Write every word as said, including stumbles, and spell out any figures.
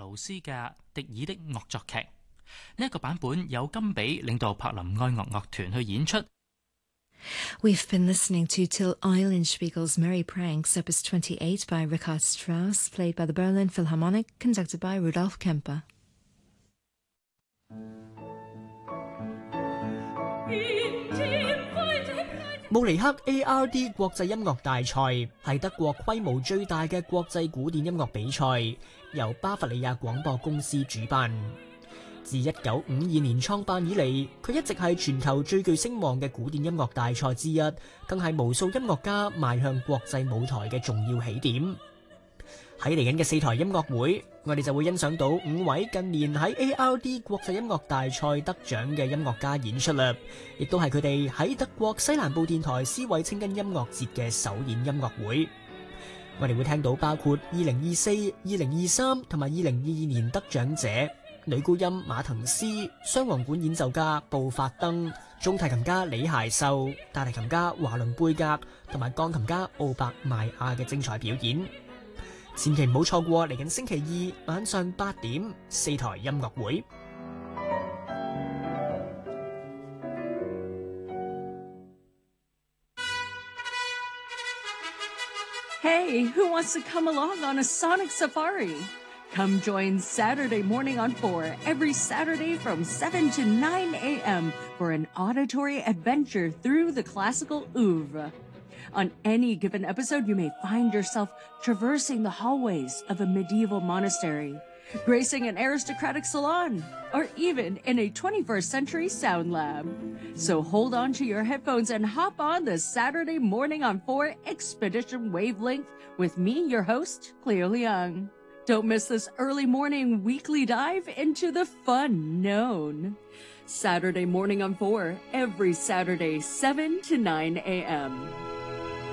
勞斯嘅《迪爾的惡作劇》。呢一個版本有甘比領導柏林愛樂樂團去演出。 We've been listening to Till Eulenspiegel's Merry Pranks, Opus twenty-eight by Richard Strauss, played by the Berlin Philharmonic, conducted by Rudolf Kemper. 慕尼黑 A R D 國際音樂大賽係德國規模最大嘅國際古典音樂比賽，由巴伐利亞廣播公司主辦。自一九五二年創辦以嚟，佢一直係全球最具聲望嘅古典音樂大賽之一，更係無數音樂家邁向國際舞台嘅重要起點。喺嚟緊嘅四台音樂會，我哋就會欣賞到五位近年喺 A R D 國際音樂大賽得獎嘅音樂家演出啦，亦都係佢哋喺德國西南部電台斯韋清根音樂節嘅首演音樂會。我哋會聽到包括二零二四、二零二三同埋二零二二年得獎者女高音馬滕斯、雙簧管演奏家布法登、中提琴家李諧秀、大提琴家華倫貝格同埋鋼琴家奧伯邁亞嘅精彩表演。千祈唔好錯過嚟緊星期二晚上八點四台音樂會。 Hey, who wants to come along on a sonic safari? Come join Saturday Morning on four every Saturday from seven to nine a.m. for an auditory adventure through the classical oeuvre. On any given episode, you may find yourself traversing the hallways of a medieval monastery, gracing an aristocratic salon, or even in a twenty-first century sound lab. So hold on to your headphones and hop on the Saturday Morning on four Expedition Wavelength with me, your host, Cleo Leung. Don't miss this early morning weekly dive into the fun known. Saturday Morning on four, every Saturday, seven to nine a.m.